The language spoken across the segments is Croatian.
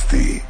Novosti.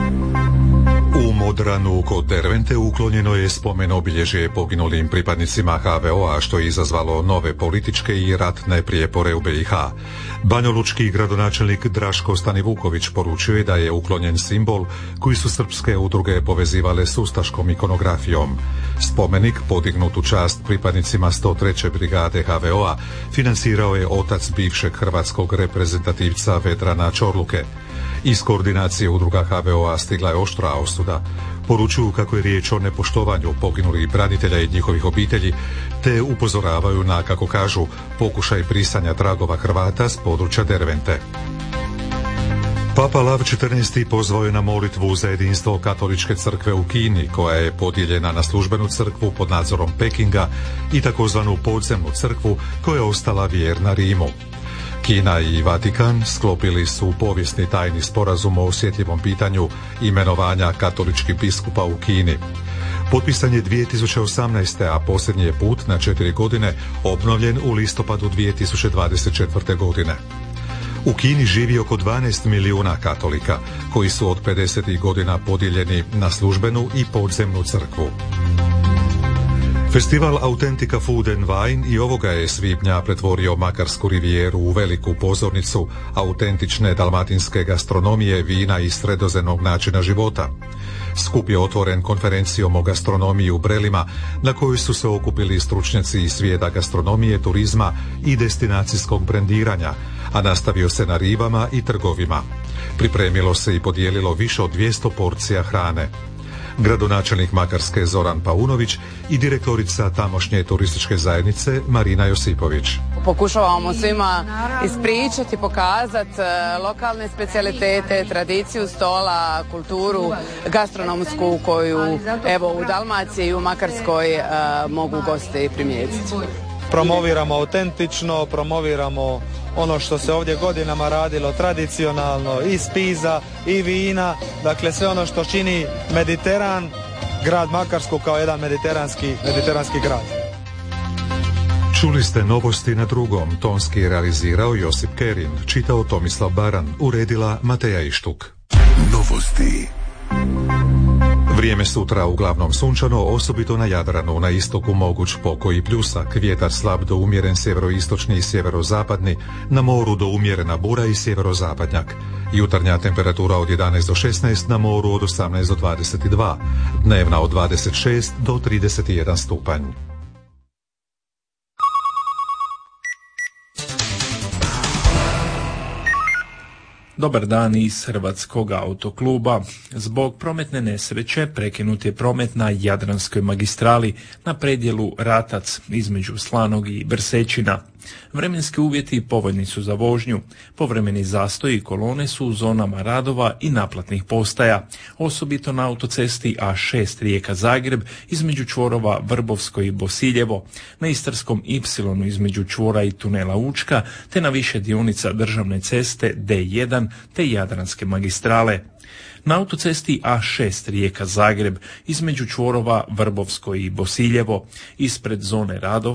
U Modranu kod Dervente uklonjeno je spomen obilježje poginulim pripadnicima HVO-a, što je izazvalo nove političke i ratne prijepore u BiH. Banjalučki gradonačelnik Draško Stanivuković poručio je da je uklonjen simbol koji su srpske udruge povezivale s ustaškom ikonografijom. Spomenik, podignut u čast pripadnicima 103. brigade HVO-a, financirao je otac bivšeg hrvatskog reprezentativca Vedrana Čorluke. Iz koordinacije udruga HVO-a stigla je oštra osuda. Poručuju kako je riječ o nepoštovanju poginulih branitelja i njihovih obitelji, te upozoravaju na, kako kažu, pokušaj brisanja tragova Hrvata s područja Dervente. Papa Lav XIV. Pozvao je na molitvu za jedinstvo katoličke crkve u Kini, koja je podijeljena na službenu crkvu pod nadzorom Pekinga i takozvanu podzemnu crkvu koja je ostala vjerna Rimu. Kina i Vatikan sklopili su povijesni tajni sporazum o osjetljivom pitanju imenovanja katoličkih biskupa u Kini. Potpisan je 2018. a posljednji je put na 4 godine obnovljen u listopadu 2024. godine. U Kini živi oko 12 milijuna katolika, koji su od 50. godina podijeljeni na službenu i podzemnu crkvu. Festival Authentica Food and Wine i ovoga je svibnja pretvorio Makarsku rivijeru u veliku pozornicu autentične dalmatinske gastronomije, vina i sredozemnog načina života. Skup je otvoren konferencijom o gastronomiji u Brelima, na kojoj su se okupili stručnjaci iz svijeta gastronomije, turizma i destinacijskog brendiranja, a nastavio se na rivama i trgovima. Pripremilo se i podijelilo više od 200 porcija hrane. Gradonačelnik Makarske Zoran Paunović i direktorica tamošnje turističke zajednice Marina Josipović. Pokušavamo svima ispričati, pokazati lokalne specijalitete, tradiciju stola, kulturu gastronomsku koju evo u Dalmaciji i u Makarskoj mogu gosti primijetiti. Promoviramo autentično, promoviramo ono što se ovdje godinama radilo tradicionalno, i spiza i vina, dakle sve ono što čini Mediteran, grad Makarsku kao jedan mediteranski grad. Čuli ste novosti na drugom, tonski je realizirao Josip Kerin, čitao Tomislav Baran, uredila Mateja Ištuk. Novosti. Vrijeme sutra uglavnom sunčano, osobito na Jadranu, na istoku moguć pokoj pljusak, vjetar slab do umjeren sjeveroistočni i sjeverozapadni, na moru do umjerena bura i sjeverozapadnjak. Jutarnja temperatura od 11 do 16, na moru od 18 do 22, dnevna od 26 do 31 stupanj. Dobar dan iz Hrvatskog autokluba. Zbog prometne nesreće prekinut je promet na Jadranskoj magistrali na predjelu Ratac između Slanog i Brsečina. Vremenski uvjeti povoljni su za vožnju. Povremeni zastoji kolone su u zonama radova i naplatnih postaja, osobito na autocesti A6 Rijeka-Zagreb između čvorova Vrbovsko i Bosiljevo, na Istarskom Y između čvora i tunela Učka, te na više dionica državne ceste D1 te Jadranske magistrale. Na autocesti A6 Rijeka-Zagreb između čvorova Vrbovsko i Bosiljevo, ispred zone radova